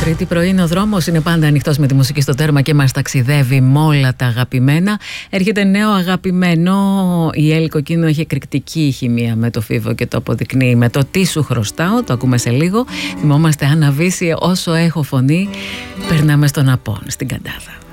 Τρίτη πρωί ο δρόμος είναι πάντα ανοιχτός με τη μουσική στο τέρμα και μας ταξιδεύει με όλα τα αγαπημένα. Έρχεται νέο αγαπημένο. Η Έλλη Κοκκίνου έχει εκρηκτική χημεία με το Φίβο και το αποδεικνύει με το «Τι σου χρωστάω». Το ακούμε σε λίγο. Θυμόμαστε Άννα Βύση, όσο έχω φωνή. Περνάμε στον Απόν, στην Καντάδα.